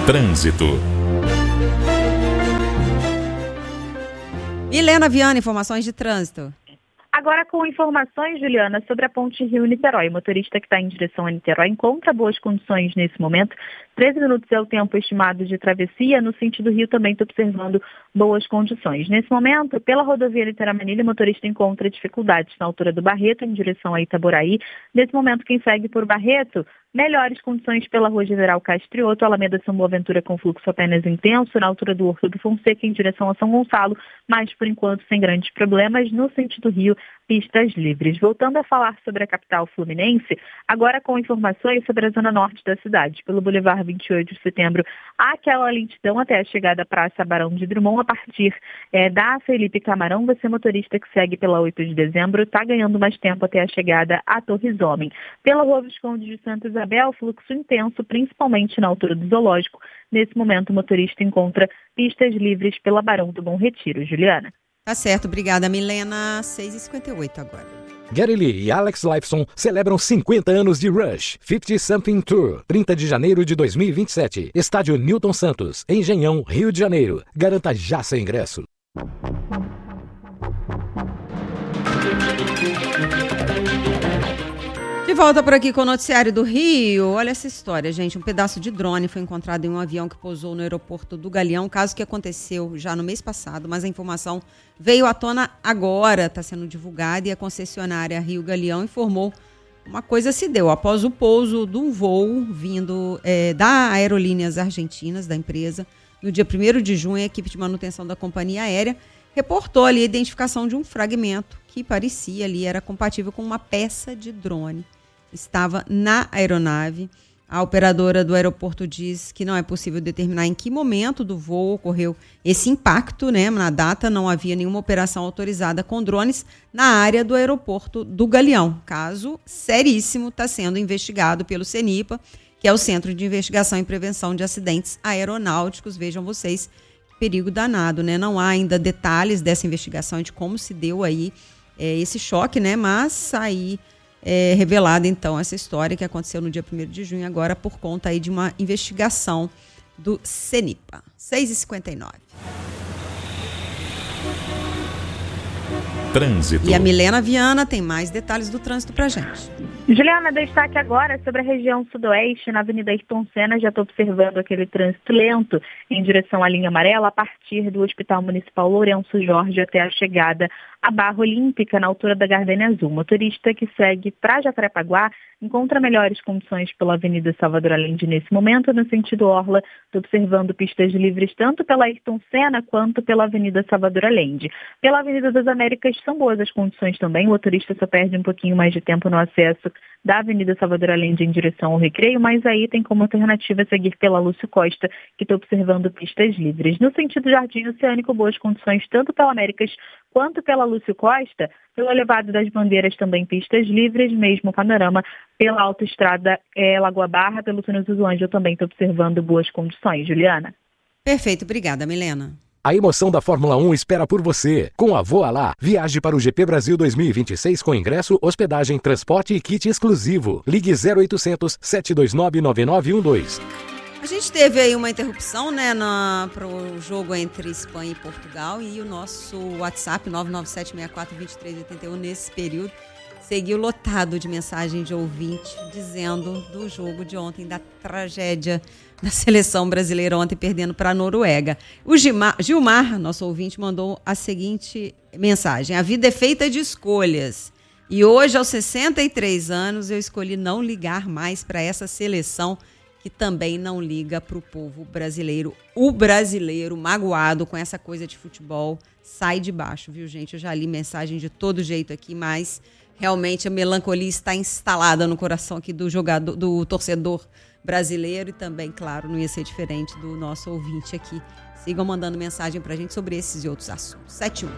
Trânsito. Milena Viana, informações de trânsito. Agora com informações, Juliana, sobre a ponte Rio-Niterói. O motorista que está em direção a Niterói encontra boas condições nesse momento. 13 minutos é o tempo estimado de travessia. No sentido Rio também está observando boas condições. Nesse momento, pela rodovia Niterói-Manilha, o motorista encontra dificuldades na altura do Barreto, em direção a Itaboraí. Nesse momento, quem segue por Barreto, melhores condições pela Rua General Castrioto, Alameda São Boaventura com fluxo apenas intenso, na altura do Horto do Fonseca, em direção a São Gonçalo, mas por enquanto sem grandes problemas. No sentido Rio, pistas livres. Voltando a falar sobre a capital fluminense, agora com informações sobre a zona norte da cidade. Pelo Boulevard 28 de Setembro, há aquela lentidão até a chegada à Praça Barão de Drummond. A partir da Felipe Camarão, você motorista que segue pela 8 de dezembro, está ganhando mais tempo até a chegada à Torres Homem. Pela Rua Visconde de Santa Isabel, fluxo intenso, principalmente na altura do Zoológico. Nesse momento, o motorista encontra pistas livres pela Barão do Bom Retiro. Juliana. Tá certo, obrigada, Milena. 6h58 agora. Gary Lee e Alex Lifeson celebram 50 anos de Rush 50 Something Tour, 30 de janeiro de 2027. Estádio Newton Santos, Engenhão, Rio de Janeiro. Garanta já seu ingresso. De volta por aqui com o noticiário do Rio. Olha essa história, gente. Um pedaço de drone foi encontrado em um avião que pousou no aeroporto do Galeão, caso que aconteceu já no mês passado, mas a informação veio à tona agora, está sendo divulgada, e a concessionária Rio Galeão informou uma coisa se deu. Após o pouso de um voo vindo da Aerolíneas Argentinas, da empresa, no dia 1º de junho, a equipe de manutenção da companhia aérea reportou ali a identificação de um fragmento que parecia ali, era compatível com uma peça de drone. Estava na aeronave. A operadora do aeroporto diz que não é possível determinar em que momento do voo ocorreu esse impacto, né? Na data não havia nenhuma operação autorizada com drones na área do aeroporto do Galeão. Caso seríssimo, está sendo investigado pelo CENIPA, que é o Centro de Investigação e Prevenção de Acidentes Aeronáuticos. Vejam vocês, que perigo danado, né? Não há ainda detalhes dessa investigação de como se deu aí esse choque, né? Mas aí revelada, então, essa história que aconteceu no dia 1º de junho, agora por conta aí de uma investigação do CENIPA. 6h59. Trânsito. E a Milena Viana tem mais detalhes do trânsito pra gente. Juliana, destaque agora sobre a região sudoeste, na Avenida Ayrton Senna. Já estou observando aquele trânsito lento em direção à linha amarela, a partir do Hospital Municipal Lourenço Jorge até a chegada à Barra Olímpica, na altura da Gardenia Azul. Motorista que segue para Jacarepaguá encontra melhores condições pela Avenida Salvador Allende nesse momento. No sentido Orla, estou observando pistas livres tanto pela Ayrton Senna quanto pela Avenida Salvador Allende. Pela Avenida das Américas são boas as condições também. O motorista só perde um pouquinho mais de tempo no acesso da Avenida Salvador Allende em direção ao Recreio, mas aí tem como alternativa seguir pela Lúcio Costa, que estou observando pistas livres. No sentido Jardim Oceânico, boas condições tanto pela Américas quanto pela Lúcio Costa. Pelo Elevado das Bandeiras também pistas livres, mesmo panorama pela autoestrada Lagoa Barra, pelo túnel do Ângelo também estou observando boas condições. Juliana. Perfeito, obrigada, Milena. A emoção da Fórmula 1 espera por você. Com a Voa Lá, viaje para o GP Brasil 2026 com ingresso, hospedagem, transporte e kit exclusivo. Ligue 0800 729 9912. A gente teve aí uma interrupção, né, para o jogo entre Espanha e Portugal, e o nosso WhatsApp 997642381 nesse período seguiu lotado de mensagem de ouvinte dizendo do jogo de ontem, da tragédia da seleção brasileira ontem perdendo para a Noruega. O Gilmar, nosso ouvinte, mandou a seguinte mensagem: a vida é feita de escolhas e hoje, aos 63 anos, eu escolhi não ligar mais para essa seleção que também não liga para o povo brasileiro. O brasileiro magoado com essa coisa de futebol sai de baixo, viu, gente? Eu já li mensagem de todo jeito aqui, mas realmente a melancolia está instalada no coração aqui do jogador, do torcedor brasileiro, e também, claro, não ia ser diferente do nosso ouvinte aqui. Sigam mandando mensagem pra gente sobre esses e outros assuntos. 71.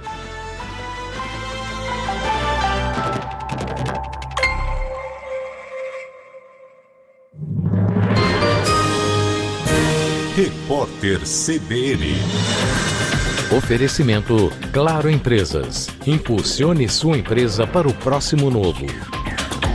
Repórter CBN. Oferecimento Claro Empresas. Impulsione sua empresa para o próximo novo.